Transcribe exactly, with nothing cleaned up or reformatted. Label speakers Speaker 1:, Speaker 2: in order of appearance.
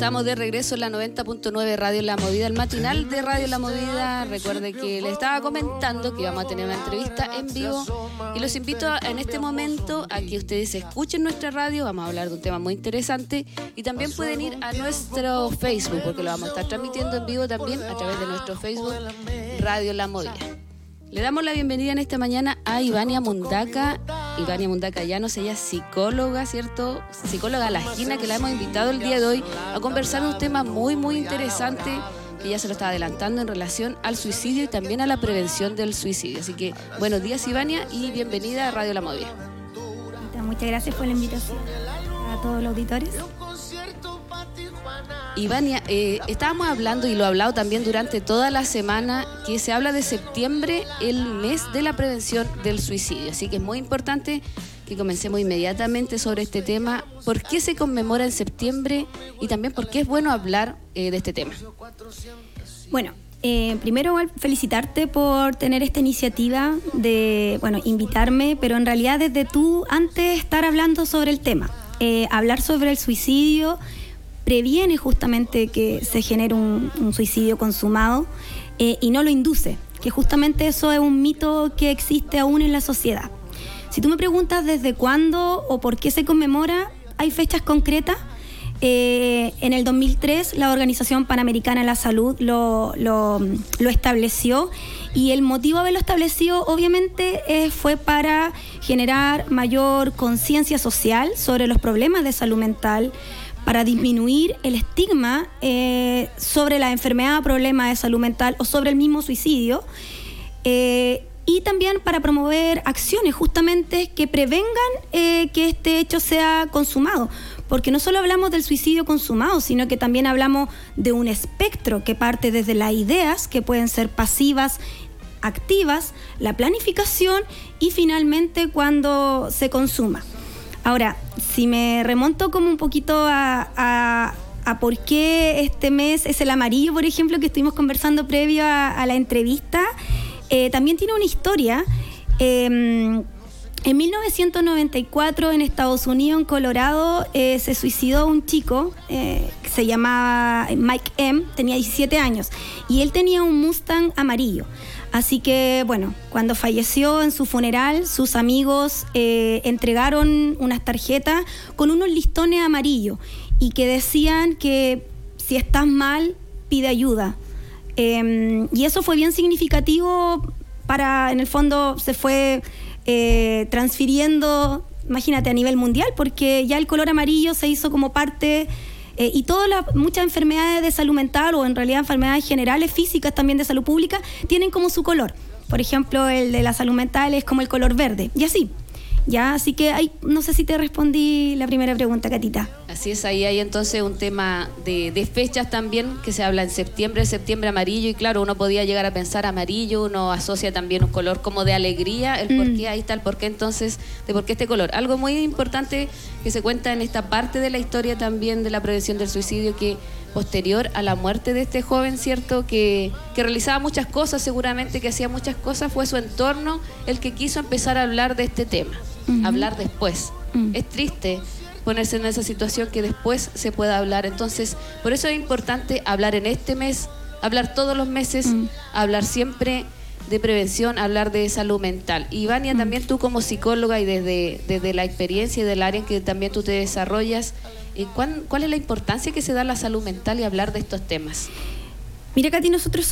Speaker 1: estamos de regreso en la noventa punto nueve Radio La Movida, el matinal de Radio La Movida. Recuerde que les estaba comentando que vamos a tener una entrevista en vivo y los invito a, en este momento a que ustedes escuchen nuestra radio. Vamos a hablar de un tema muy interesante y también pueden ir a nuestro Facebook porque lo vamos a estar transmitiendo en vivo también a través de nuestro Facebook Radio La Movida. Le damos la bienvenida en esta mañana a Ivania Mundaca. Ivania Mundaca Llanos, ella es psicóloga, ¿cierto? Psicóloga lajina, que la hemos invitado el día de hoy a conversar un tema muy, muy interesante que ya se lo está adelantando en relación al suicidio y también a la prevención del suicidio. Así que, buenos días, Ivania, y bienvenida a Radio La Movida.
Speaker 2: Muchas gracias por la invitación a todos los auditores.
Speaker 1: Ivania, eh, estábamos hablando y lo he hablado también durante toda la semana que se habla de septiembre, el mes de la prevención del suicidio. Así que es muy importante que comencemos inmediatamente sobre este tema. ¿Por qué se conmemora en septiembre y también por qué es bueno hablar eh, de este tema?
Speaker 2: Bueno, eh, primero felicitarte por tener esta iniciativa de, bueno, invitarme, pero en realidad desde tú antes estar hablando sobre el tema. Eh, hablar sobre el suicidio previene justamente que se genere un, un suicidio consumado eh, y no lo induce, que justamente eso es un mito que existe aún en la sociedad. Si tú me preguntas desde cuándo o por qué se conmemora, hay fechas concretas. Eh, en el dos mil tres la Organización Panamericana de la Salud lo, lo, lo estableció y el motivo de haberlo establecido obviamente eh, fue para generar mayor conciencia social sobre los problemas de salud mental, para disminuir el estigma eh, sobre la enfermedad o problema de salud mental o sobre el mismo suicidio, eh, y también para promover acciones justamente que prevengan eh, que este hecho sea consumado, porque no solo hablamos del suicidio consumado, sino que también hablamos de un espectro que parte desde las ideas, que pueden ser pasivas, activas, la planificación y finalmente cuando se consuma. Ahora, si me remonto como un poquito a, a, a por qué este mes es el amarillo, por ejemplo, que estuvimos conversando previo a, a la entrevista, eh, también tiene una historia. Eh, en mil novecientos noventa y cuatro, en Estados Unidos, en Colorado, eh, se suicidó un chico eh, que se llamaba Mike M., tenía diecisiete años, y él tenía un Mustang amarillo. Así que, bueno, cuando falleció en su funeral, sus amigos eh, entregaron unas tarjetas con unos listones amarillos y que decían que si estás mal, pide ayuda. Eh, y eso fue bien significativo para, en el fondo, se fue eh, transfiriendo, imagínate, a nivel mundial, porque ya el color amarillo se hizo como parte... Eh, y todas las, muchas enfermedades de salud mental o en realidad enfermedades generales, físicas también de salud pública, tienen como su color. Por ejemplo, el de la salud mental es como el color verde, y así. Ya, así que ay, no sé si te respondí la primera pregunta, Catita.
Speaker 1: Así es, ahí hay entonces un tema de, de fechas también, que se habla en septiembre, septiembre amarillo, y claro, uno podía llegar a pensar amarillo, uno asocia también un color como de alegría, el por qué, mm. ahí está el por qué entonces, de por qué este color. Algo muy importante que se cuenta en esta parte de la historia también de la prevención del suicidio, que posterior a la muerte de este joven, ¿cierto? Que, que realizaba muchas cosas, seguramente que hacía muchas cosas, fue su entorno el que quiso empezar a hablar de este tema. Uh-huh. Hablar después. Uh-huh. Es triste ponerse en esa situación que después se pueda hablar. Entonces, por eso es importante hablar en este mes, hablar todos los meses, uh-huh. hablar siempre de prevención, hablar de salud mental. Y Ivania, uh-huh. también tú como psicóloga y desde, desde la experiencia y del área en que también tú te desarrollas, ¿cuál, ¿cuál es la importancia que se da a la salud mental y hablar de estos temas?
Speaker 2: Mira, Katy, nosotros